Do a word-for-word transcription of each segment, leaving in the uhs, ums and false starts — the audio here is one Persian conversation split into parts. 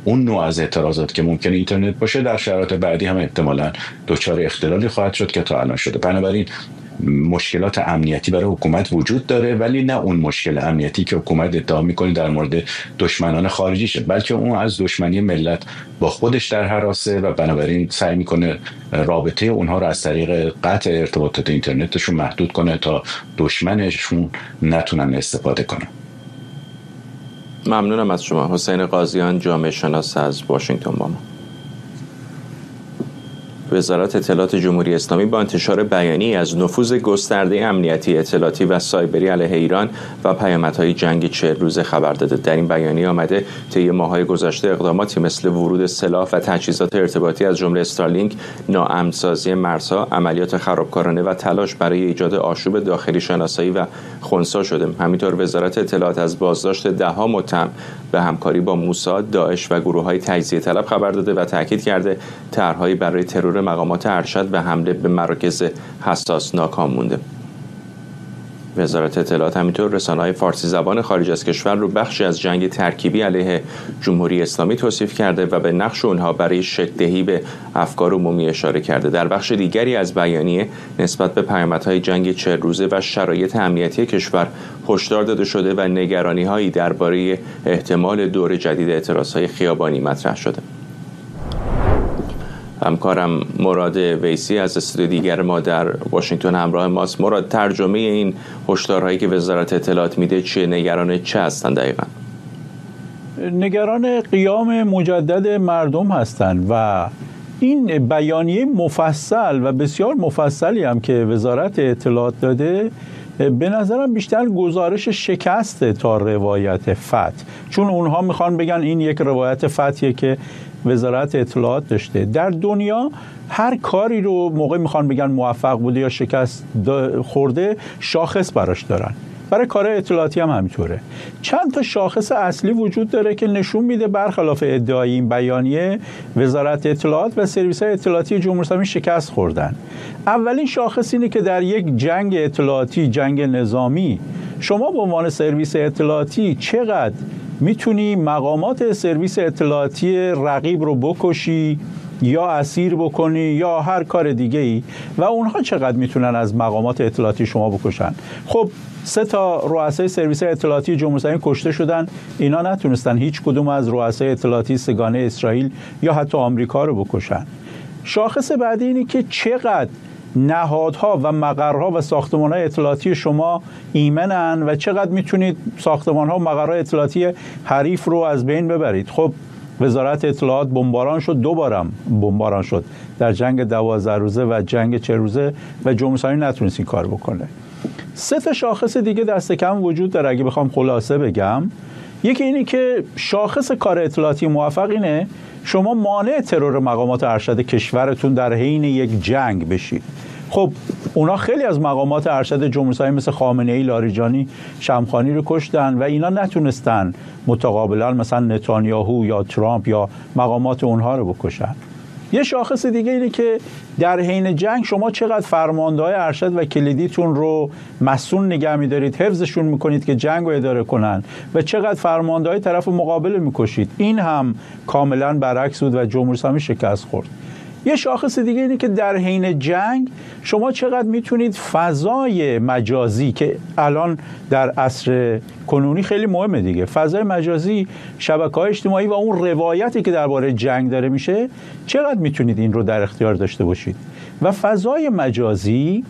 اون نوع از اعتراضات که ممکنه اینترنت باشه در شرایط بعدی هم احتمالاً دچار اختلالی خواهد شد که تا الان شده. بنابراین مشکلات امنیتی برای حکومت وجود داره، ولی نه اون مشکل امنیتی که حکومت ادعا میکنه در مورد دشمنان خارجیشه، بلکه اون از دشمنی ملت با خودش در هراسه و بنابراین سعی میکنه رابطه اونها رو از طریق قطع ارتباطات اینترنتشون محدود کنه تا دشمنشون نتونن استفاده کنن. ممنونم از شما. حسین قاضیان، جامعه شناس از واشنگتن با ما. وزارت اطلاعات جمهوری اسلامی با انتشار بیانیه‌ای از نفوذ گسترده امنیتی اطلاعاتی و سایبری علیه ایران و پیامدهای جنگ چهل روزه خبر داده. در این بیانیه آمده طی ماه‌های گذشته اقداماتی مثل ورود سلاح و تجهیزات ارتباطی از جمله استارلینک، ناامن‌سازی مرزها، عملیات خرابکارانه و تلاش برای ایجاد آشوب داخلی شناسایی و خنثی شده. همینطور وزارت اطلاعات از بازداشت ده‌ها متهم به همکاری با موساد، داعش و گروه‌های تجزیه طلب خبر داده و تاکید کرده طرح‌هایی برای ترور مقامات ارشد و حمله به مراکز حساس ناکام مونده. وزارت اطلاعات همینطور رسانه‌های فارسی زبان خارج از کشور رو بخشی از جنگ ترکیبی علیه جمهوری اسلامی توصیف کرده و به نقش اونها برای شکل‌دهی به افکار عمومی اشاره کرده. در بخش دیگری از بیانیه نسبت به پیامدهای جنگ چهل روزه و شرایط امنیتی کشور هشدار داده شده و نگرانی‌هایی درباره احتمال دور جدید اعتراض‌های خیابانی مطرح شده. همکارم مراد ویسی از استودیو دیگر ما در واشنگتن همراه ماست. مراد، ترجمه این هشدارهایی که وزارت اطلاعات میده چیه؟ نگران چه هستند دقیقاً؟ نگران قیام مجدد مردم هستند و این بیانیه مفصل و بسیار مفصلی هم که وزارت اطلاعات داده به نظرم بیشتر گزارش شکسته تا روایت فتح، چون اونها میخوان بگن این یک روایت فتحیه که وزارت اطلاعات داشته. در دنیا هر کاری رو موقع میخوان بگن موفق بوده یا شکست خورده شاخص براش دارن. برای کار اطلاعاتی هم همینطوره. چند تا شاخص اصلی وجود داره که نشون میده برخلاف ادعای این بیانیه وزارت اطلاعات و سرویس‌های اطلاعاتی جمهوری اسلامی شکست خوردن. اولین شاخص اینه که در یک جنگ اطلاعاتی، جنگ نظامی، شما به عنوان سرویس اطلاعاتی چقدر میتونی مقامات سرویس اطلاعاتی رقیب رو بکشی یا اسیر بکنی یا هر کار دیگه ای و اونها چقدر میتونن از مقامات اطلاعاتی شما بکشن. خب سه تا رؤسای سرویس اطلاعاتی جمهوری اسلامی کشته شدن، اینا نتونستن هیچ کدوم از رؤسای اطلاعاتی سگانه اسرائیل یا حتی آمریکا رو بکشن. شاخص بعدی اینه که چقدر نهادها و مقرها و ساختمان‌های اطلاعاتی شما ایمنن و چقدر میتونید ساختمان‌ها و مقرهای اطلاعاتی حریف رو از بین ببرید. خب وزارت اطلاعات بمباران شد، دوبارم بمباران شد در جنگ دوازده روزه و جنگ چهل روزه و جمهوری اسلامی نتونست این کار بکنه. سه تا شاخص دیگه دست کم وجود داره اگه بخوام خلاصه بگم. یکی اینی که شاخص کار اطلاعاتی موفق اینه شما مانع ترور مقامات ارشد کشورتون در حین یک جنگ بشید. خب اونا خیلی از مقامات ارشد جمهوری اسلامی مثل خامنه‌ای، لاریجانی، شمخانی رو کشتن و اینا نتونستن متقابلا مثلا نتانیاهو یا ترامپ یا مقامات اونها رو بکشن. یه شاخص دیگه اینه که در حین جنگ شما چقدر فرمانده‌های ارشد و کلیدیتون رو مسئول نگه می‌دارید، حفظشون می‌کنید که جنگ رو اداره کنن و چقدر فرمانده‌های طرف مقابل می‌کشید. این هم کاملا برعکس بود و جمهوری اسلامی شکست خورد. یه شاخص دیگه اینه که در حین جنگ شما چقدر میتونید فضای مجازی که الان در عصر کنونی خیلی مهمه دیگه، فضای مجازی، شبکه‌های اجتماعی و اون روایتی که درباره جنگ داره میشه، چقدر میتونید این رو در اختیار داشته باشید. و فضای مجازی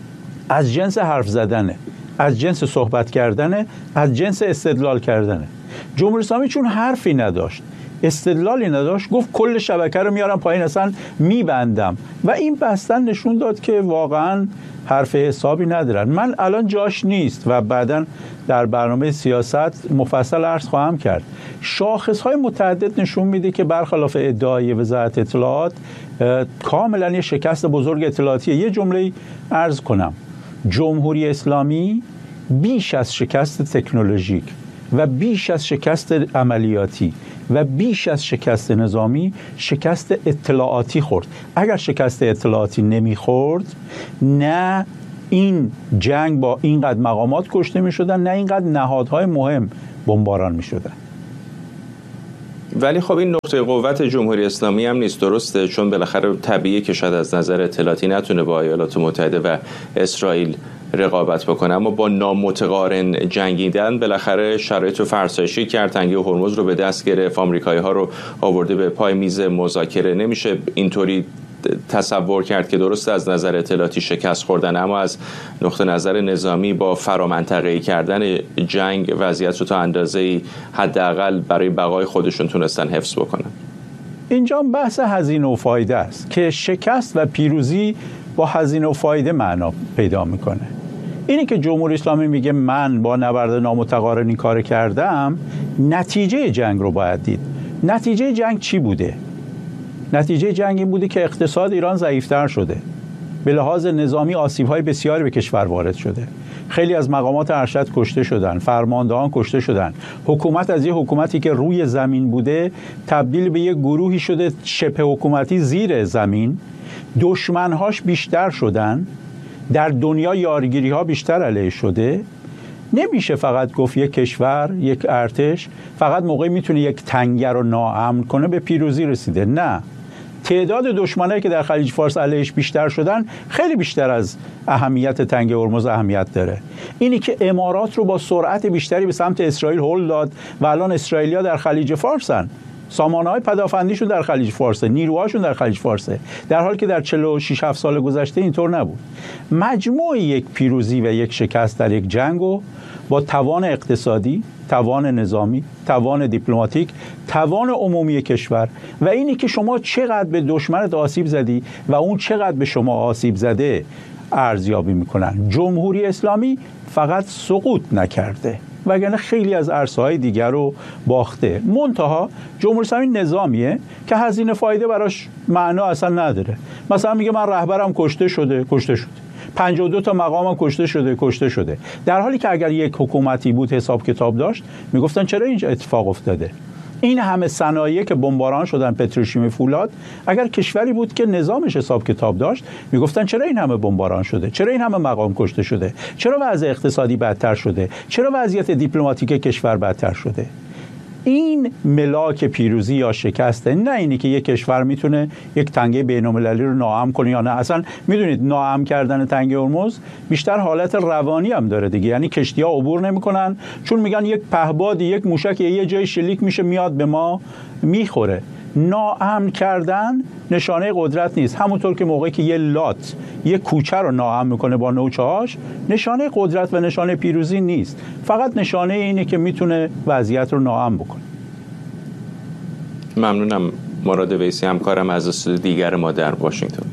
از جنس حرف زدنه، از جنس صحبت کردنه، از جنس استدلال کردنه. جمهوری اسلامی چون حرفی نداشت، استدلالی نداشت، گفت کل شبکه رو میارم پایین، اصلا میبندم و این بستن نشون داد که واقعا حرف حسابی ندارن. من الان جاش نیست و بعداً در برنامه سیاست مفصل عرض خواهم کرد. شاخصهای متعدد نشون میده که برخلاف ادعای وزارت اطلاعات کاملا یه شکست بزرگ اطلاعاتیه. یه جمله عرض کنم، جمهوری اسلامی بیش از شکست تکنولوژیک و بیش از شکست عملیاتی و بیش از شکست نظامی شکست اطلاعاتی خورد. اگر شکست اطلاعاتی نمیخورد نه این جنگ با اینقدر مقامات کشته میشدن، نه اینقدر نهادهای مهم بمباران میشدن. ولی خب این نقطه قوت جمهوری اسلامی هم نیست، درسته؟ چون بالاخره طبیعیه که شاید از نظر اطلاعاتی نتونه با ایالات متحده و اسرائیل رقابت بکنه، اما با نامتقارن جنگیدن بالاخره شرایط رو فرسایشی کرد، تنگه هرمز رو به دست گرفت، آمریکایی ها رو آورده به پای میز مذاکره. نمیشه اینطوری تصور کرد که درست از نظر اطلاعاتی شکست خوردن، اما از نقطه نظر نظامی با فرامنطقه‌ای کردن جنگ وضعیت رو تا اندازه‌ای حداقل برای بقای خودشون تونستن حفظ بکنن. اینجا بحث هزینه و فایده است که شکست و پیروزی با هزینه و فایده معنا پیدا میکنه. اینی که جمهوری اسلامی میگه من با نبرد نامتقارن این کار کردم، نتیجه جنگ رو باید دید. نتیجه جنگ چی بوده؟ نتیجه جنگ این بوده که اقتصاد ایران ضعیف‌تر شده. به لحاظ نظامی آسیب‌های بسیاری به کشور وارد شده. خیلی از مقامات ارشد کشته شدن، فرماندهان کشته شدن. حکومت از یه حکومتی که روی زمین بوده تبدیل به یه گروهی شده شبه حکومتی زیر زمین. دشمن‌هاش بیشتر شدن. در دنیا یارگیری‌ها بیشتر علیه شده. نمیشه فقط گفت یک کشور، یک ارتش فقط موقعی میتونه یک تنگه رو ناامن کنه به پیروزی رسیده. نه، تعداد دشمنایی که در خلیج فارس علیهش بیشتر شدن خیلی بیشتر از اهمیت تنگه هرمز اهمیت داره. اینی که امارات رو با سرعت بیشتری به سمت اسرائیل هل داد و الان اسرائیلیا در خلیج فارسن، سامانه‌های پدافندیشون در خلیج فارسه، نیروهاشون در خلیج فارسه، در حالی که در چهل و شش هفت سال گذشته اینطور نبود. مجموع یک پیروزی و یک شکست در یک جنگو با توان اقتصادی، توان نظامی، توان دیپلماتیک، توان عمومی کشور و اینی که شما چقدر به دشمنت آسیب زدی و اون چقدر به شما آسیب زده ارزیابی میکنن. جمهوری اسلامی فقط سقوط نکرده وگرنه خیلی از عرصه‌های دیگر رو باخته. منتها جمهوری اسلامی نظامیه که هزینه فایده براش معنا اصلا نداره. مثلا میگه من رهبرم کشته شده، کشته شده. پنجاه و دو تا مقامم کشته شده، کشته شده. در حالی که اگر یک حکومتی بود حساب کتاب داشت، میگفتن چرا اینجا اتفاق افتاده؟ این همه صنایع که بمباران شدن، پتروشیمی، فولاد، اگر کشوری بود که نظامش حساب کتاب داشت، میگفتن چرا این همه بمباران شده؟ چرا این همه مقام کشته شده؟ چرا وضع اقتصادی بدتر شده؟ چرا وضعیت دیپلماتیک کشور بدتر شده؟ این ملاک پیروزی یا شکسته، نه اینی که یک کشور میتونه یک تنگه بین‌المللی رو ناامن کنه یا نه. اصلا میدونید ناامن کردن تنگه هرمز بیشتر حالت روانی هم داره دیگه، یعنی کشتی‌ها عبور نمی‌کنن چون میگن یک پهبادی، یک موشک یه جای شلیک میشه میاد به ما میخوره. ناامن کردن نشانه قدرت نیست، همونطور که موقعی که یه لات یه کوچه رو ناامن میکنه با نوچه‌هاش نشانه قدرت و نشانه پیروزی نیست، فقط نشانه اینه که میتونه وضعیت رو ناامن بکنه. ممنونم. مراد ویسی همکارم از استودیو دیگر ما در واشنگتن.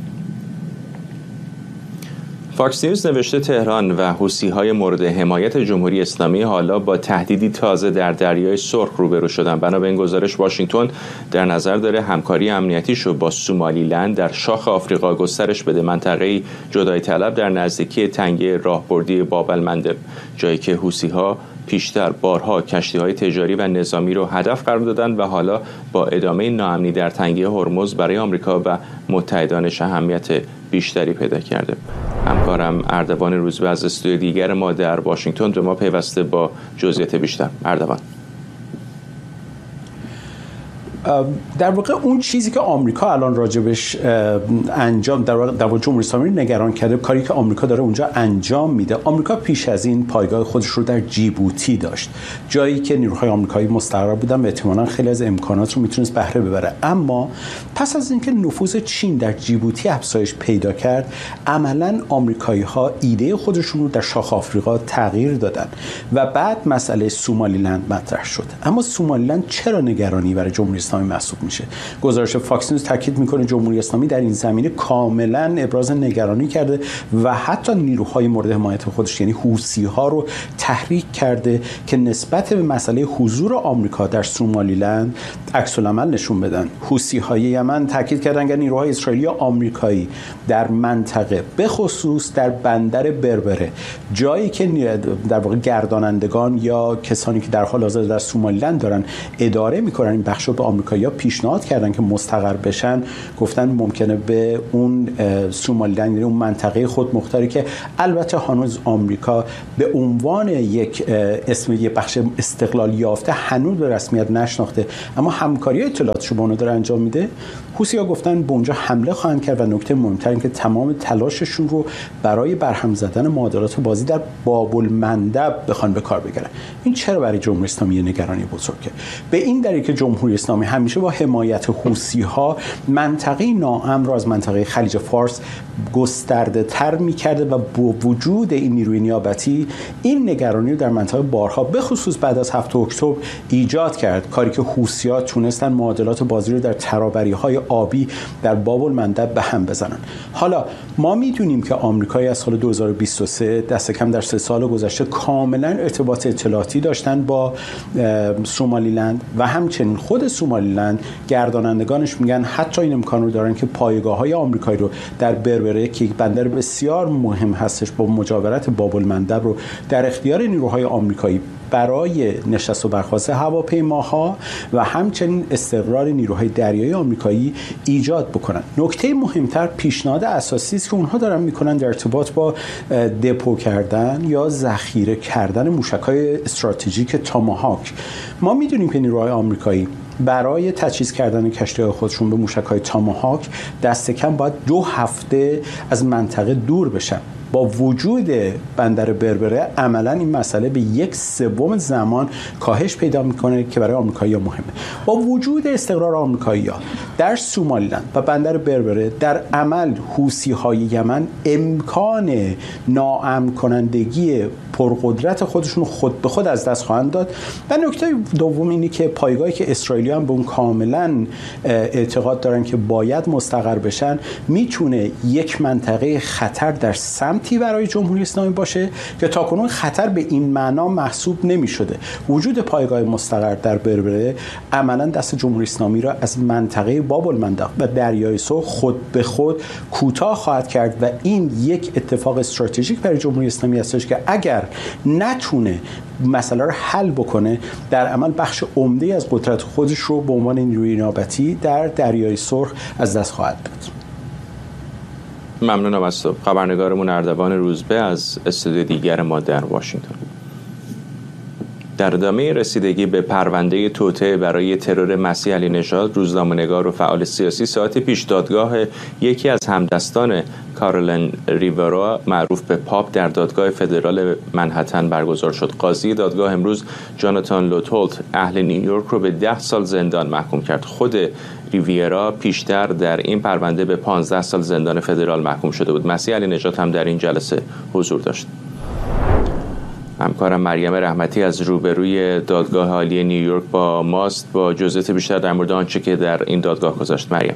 فاکس نیوز نوشته تهران و حوثی‌های مورد حمایت جمهوری اسلامی حالا با تهدیدی تازه در دریای سرخ روبرو شدن. بنا به این گزارش واشنگتن در نظر داره همکاری امنیتیش رو با سومالیلند در شاخ آفریقا گسترش بده، منطقه‌ای جدایی طلب در نزدیکی تنگه راهبردی باب المندب، جایی که حوثی‌ها پیشتر بارها کشتی‌های تجاری و نظامی رو هدف قرار دادن و حالا با ادامه ناامنی در تنگه هرمز برای آمریکا و متحدانش اهمیت بیشتری پیدا کرده. همکارم اردوان روزبه از استودیو دیگر ما در واشنگتن به ما پیوسته با جزئیات بیشتر. اردوان. در واقع اون چیزی که آمریکا الان راجبش انجام در واقع در واقع جمهوری اسلامی نگران کرده، کاری که آمریکا داره اونجا انجام میده. آمریکا پیش از این پایگاه خودش رو در جیبوتی داشت، جایی که نیروهای آمریکایی مستقر بودن و احتمالاً خیلی از امکانات رو میتونست بهره ببره. اما پس از اینکه نفوذ چین در جیبوتی افزایش پیدا کرد، عملاً آمریکایی‌ها ایده خودشون رو در شاخ آفریقا تغییر دادن و بعد مسئله سومالیلند مطرح شد. اما سومالیلند چرا نگرانی برای جمهوری اسلامی محسوب میشه؟ گزارش فاکس نیوز تاکید میکنه جمهوری اسلامی در این زمینه کاملا ابراز نگرانی کرده و حتی نیروهای مورد حمایت خودش یعنی حوثی‌ها رو تحریک کرده که نسبت به مسئله حضور آمریکا در سومالیلند عکس العمل نشون بدن. حوثی‌های یمن تاکید کردن که نیروهای اسرائیلی و آمریکایی در منطقه به خصوص در بندر بربره، جایی که در واقع گردانندگان یا کسانی که در حال حاضر در سومالیلند دارن اداره میکنن این بخش رو به آمریکا آمریکایی‌ها پیشنهاد کردن که مستقر بشن، گفتن ممکنه به اون سومالیلند، اون منطقه خود مختاری که البته هنوز آمریکا به عنوان یک اسم یک بخش استقلال یافته هنوز به رسمیت نشناخته، اما همکاری اطلاعاتش رو با اونها داره انجام میده. حوثی‌ها گفتن به اونجا حمله خواهند کرد و نکته مهمتر این که تمام تلاششون رو برای برهم زدن معادلات بازی در باب المندب بخوان به کار بگیرن. این چرا برای جمهوری اسلامی نگرانی بزرگه؟ به این دلیل که جمهوری اسلامی همیشه با حمایت حوثی‌ها منطقه ناامن را از منطقه خلیج فارس گسترده تر می‌کرده و با وجود این نیروی نیابتی این نگرانی رو در منطقه بارها به خصوص بعد از هفتم اکتبر ایجاد کرد، کاری که حوثی‌ها تونستن معادلات بازی رو در ترابری‌های آبی در باب المندب به هم بزنن. حالا ما میدونیم که آمریکایی از سال دو هزار و بیست و سه دست کم در سه سال گذشته کاملا ارتباط اطلاعاتی داشتن با سومالیلند و همچنین خود سومالیلند گردانندگانش میگن حتی این امکان رو دارن که پایگاه‌های آمریکایی رو در بربره که یک بندر بسیار مهم هستش با مجاورت باب المندب رو در اختیار نیروهای آمریکایی برای نشست و برخاست هواپیماها و همچنین استقرار نیروهای دریایی آمریکایی ایجاد بکنن. نکته مهمتر پیشنهاد اساسی است که اونها دارن میکنن در ارتباط با دپو کردن یا ذخیره کردن موشک‌های استراتژیک تاماهاک. ما میدونیم که نیروهای آمریکایی برای تجهیز کردن کشتی‌های خودشون به موشک‌های تاماهاک دست کم باید دو هفته از منطقه دور بشن. با وجود بندر بربره عملا این مسئله به یک سوم زمان کاهش پیدا میکنه که برای آمریکایی‌ها مهمه. با وجود استقرار آمریکایی‌ها در سومالیلند و بندر بربره در عمل حوثی‌های یمن امکان ناامن کنندگی پرقدرت خودشون خود به خود از دست خواهند داد. و نکته دوم اینه که پایگاهی که اسرائیلی‌ها هم به اون کاملا اعتقاد دارن که باید مستقر بشن میتونه یک منطقه خطر در سمتی برای جمهوری اسلامی باشه که تاکنون خطر به این معنا محسوب نمی‌شده. وجود پایگاه مستقر در بربره عملاً دست جمهوری اسلامی را از منطقه باب المندب و دریای سرخ خود به خود کوتاه خواهد کرد و این یک اتفاق استراتژیک برای جمهوری اسلامی هستش که اگر نتونه مسئله رو حل بکنه در عمل بخش عمده‌ای از قدرت خودش رو به عنوان نیروی نیابتی در دریای سرخ از دست خواهد داد. ممنونم از تو. خبرنگارمون اردوان روزبه از استودیو دیگر ما در واشنگتن. در ادامه رسیدگی به پرونده توطئه برای ترور مسیح علی نژاد، روزنامه‌نگار و فعال سیاسی ساعت پیش دادگاه یکی از همدستان کارولین ریورا معروف به پاپ در دادگاه فدرال منهتن برگزار شد. قاضی دادگاه امروز جاناتان لوتولت اهل نیویورک رو به ده سال زندان محکوم کرد. خود ریویرا پیشتر در این پرونده به پانزده سال زندان فدرال محکوم شده بود. مسیح علی نژاد هم در این جلسه حضور داشت. همکارم مریم رحمتی از روبروی دادگاه عالی نیویورک با ماست با جزئیات بیشتر در مورد آنچه که در این دادگاه گذشت. مریم.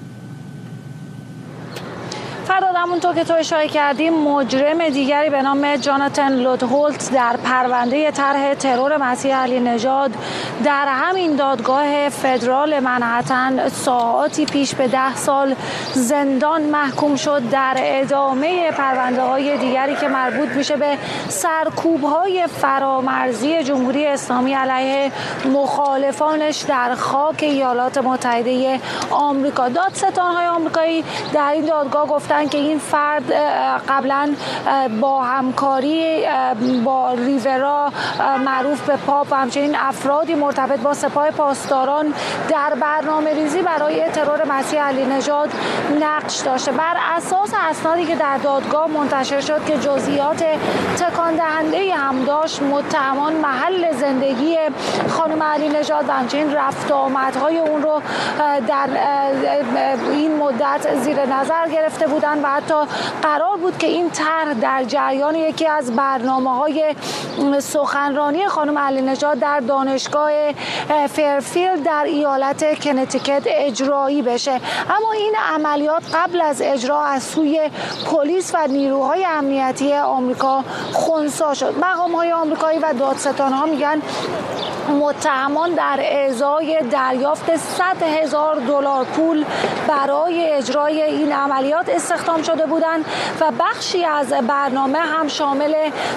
همونطور که تو اشاره کردیم مجرم دیگری به نام جاناتان لوتولت در پرونده طرح ترور مسیح علی نژاد در همین دادگاه فدرال منهتن ساعاتی پیش به ده سال زندان محکوم شد در ادامه پرونده های دیگری که مربوط میشه به سرکوب های فرامرزی جمهوری اسلامی علیه مخالفانش در خاک ایالات متحده آمریکا. دادستان های آمریکایی در این دادگاه گفتن که این فرد قبلا با همکاری با ریورا معروف به پاپ و همچنین افرادی مرتبط با سپاه پاسداران در برنامه ریزی برای ترور مسیح علی نژاد نقش داشته. بر اساس اسنادی که در دادگاه منتشر شد که جزئیات تکان دهنده هم داشت، متهمان محل زندگی خانم علی نژاد و همچنین رفت آمدهای اون رو در این مدت زیر نظر گرفته بودند و حتی قرار بود که این طرح در جریان یکی از برنامه‌های سخنرانی خانم علی نژاد در دانشگاه فرفیلد در ایالت کنتیکت اجرایی بشه. اما این عملیات قبل از اجرا از سوی پلیس و نیروهای امنیتی آمریکا خنثی شد. مقام‌های آمریکایی و دادستان‌ها میگن متهمان در ازای دریافت صد هزار دلار پول برای اجرای این عملیات استخدام شده بودند و بخشی از برنامه هم شامل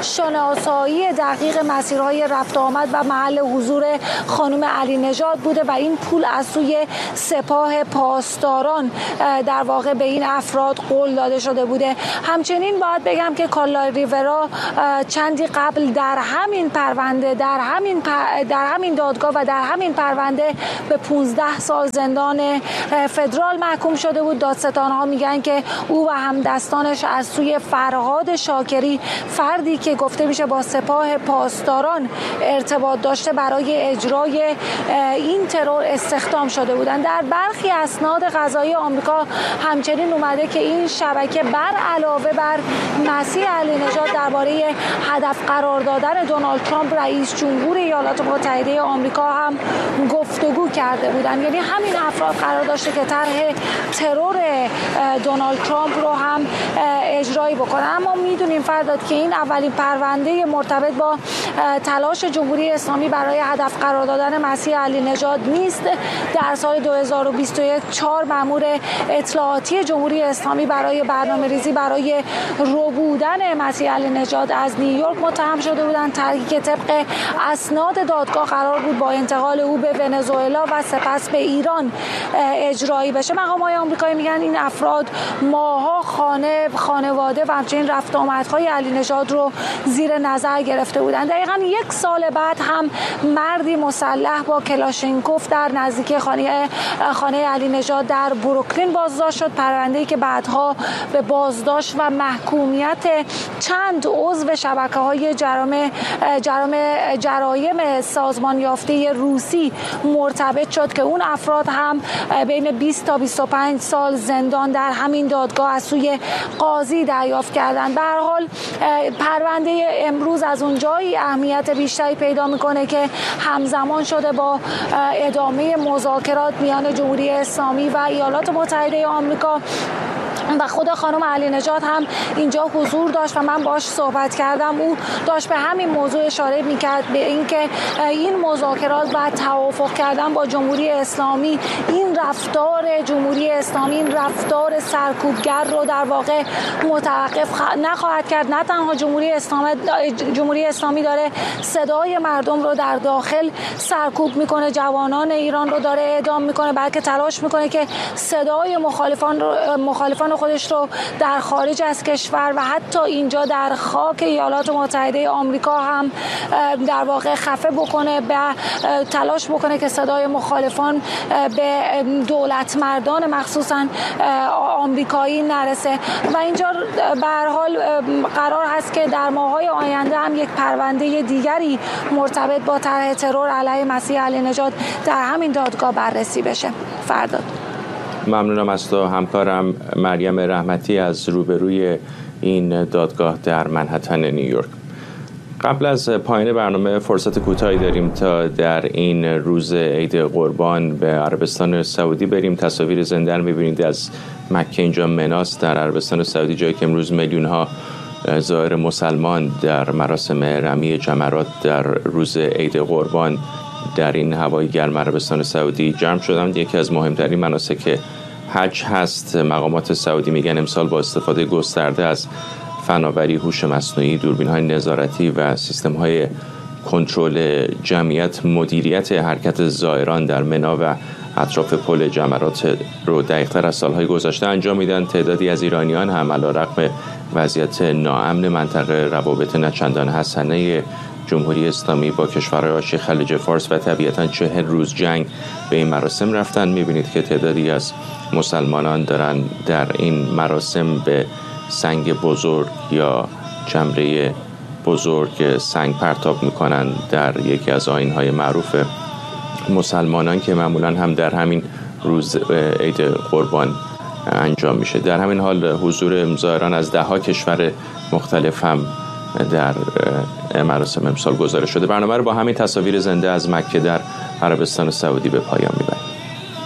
شناسایی دقیق مسیرهای رفت آمد و محل حضور خانم علی نژاد بوده و این پول از سوی سپاه پاسداران در واقع به این افراد قول داده شده بوده. همچنین باید بگم که کارلا ریورا چندی قبل در همین پرونده در همین پر... در همین دادگاه و در همین پرونده به پانزده سال زندان فدرال محکوم شده بود. دادستان‌ها میگن که او و همدستانش از سوی فرهاد شاکری، فردی که گفته میشه با سپاه پاسداران ارتباط داشته، برای اجرای این ترور استخدام شده بودند. در برخی اسناد قضایی آمریکا همچنین اومده که این شبکه بر علاوه بر مسیح علی نژاد درباره هدف قرار دادن دونالد ترامپ رئیس جمهور ایالات متحده آمریکا هم گفتگو کرده بودند. یعنی همین افراد قرار داشته که طرح ترور دونالد ترامپ رو هم اجرایی بکنن. اما میدونیم فرداد که این اولین پرونده مرتبط با تلاش جمهوری اسلامی برای هدف قرار دادن مسیح علی نژاد نیست. در سال دو هزار و بیست و یک چهار مأمور اطلاعاتی جمهوری اسلامی برای برنامه‌ریزی برای ربودن مسیح علی نژاد از نیویورک متهم شده بودند. طرحی که طبق اسناد دادگاه قرار بود با انتقال او به ونزوئلا و سپس به ایران اجرایی بشه. مقام‌های آمریکایی میگن این افراد ماها خانه، خانواده و همچنین رفت آمدهای علی نژاد رو زیر نظر گرفته بودند. دقیقاً یک سال بعد هم مردی مسلح با کلاشینکوف در نزدیکی خانه خانه علی نژاد در بروکلین بازداشت شد. پرونده‌ای که بعدها به بازداشت و محکومیت چند عضو شبکه‌های جرائم جرائم جرایم سازمان یافته روسی مرتبط شد که اون افراد هم بین بیست تا بیست و پنج سال زندان در همین دادگاه از سوی قاضی دریافت کردند. به هر حال پرونده امروز از اونجایی اهمیت بیشتری پیدا میکنه که همزمان شده با ادامه مذاکرات میان جمهوری اسلامی و ایالات متحده آمریکا و خود خانم علی نژاد هم اینجا حضور داشت و من باش صحبت کردم. او داشت به همین موضوع اشاره میکرد، به اینکه این مذاکرات و توافق کردن با جمهوری اسلامی این رفتار جمهوری اسلامی، این رفتار سرکوبگر رو در واقع متوقف نخواهد کرد. نه تنها جمهوری اسلامی جمهوری اسلامی داره صدای مردم رو در داخل سرکوب میکنه، جوانان ایران رو داره اعدام میکنه، بلکه تلاش میکنه که صدای مخالفان رو مخالفان خودش رو در خارج از کشور و حتی اینجا در خاک ایالات متحده آمریکا هم در واقع خفه بکنه، به تلاش بکنه که صدای مخالفان به دولت مردان مخصوصا آمریکایی نرسه. و اینجا به هر حال قرار هست که در ماه‌های آینده هم یک پرونده دیگری مرتبط با طرح ترور علیه مسیح علی نژاد در همین دادگاه بررسی بشه. فرداد. ممنونم از تو همکارم مریم رحمتی از روبروی این دادگاه در منهتن نیویورک. قبل از پایان برنامه فرصت کوتاهی داریم تا در این روز عید قربان به عربستان سعودی بریم. تصاویر زنده رو می‌بینید از مکه، اینجا مناس در عربستان سعودی، جایی که امروز میلیون‌ها زائر مسلمان در مراسم رمی جمرات در روز عید قربان در این هوای گرم عربستان سعودی جمع شدند. یکی از مهمترین مناسک حج هست. مقامات سعودی میگن امسال با استفاده گسترده از فناوری، هوش مصنوعی، دوربین‌های نظارتی و سیستم‌های کنترل جمعیت، مدیریت حرکت زائران در منا و اطراف پل جمرات رو دقیق‌تر از سال‌های گذشته انجام میدن. تعدادی از ایرانیان هم علی‌رغم وضعیت ناامن منطقه، روابط نچندان حسنه جمهوری اسلامی با کشورهای حاشیه خلیج فارس و طبیعتاً چهل روز جنگ به این مراسم رفتن. می‌بینید که تعدادی از مسلمانان دارن در این مراسم به سنگ بزرگ یا جمره بزرگ سنگ پرتاب میکنن در یکی از آیین‌های معروف مسلمانان که معمولاً هم در همین روز عید قربان انجام میشه. در همین حال حضور زائران از ده ها کشور مختلف هم در مراسم امسال گزارش شده. برنامه رو با همین تصاویر زنده از مکه در عربستان سعودی به پایان میبریم.